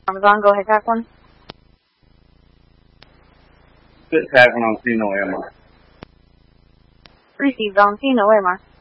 Amazon, go ahead, pack one. Good tackling on Cino Emma. Received on Cino Emma.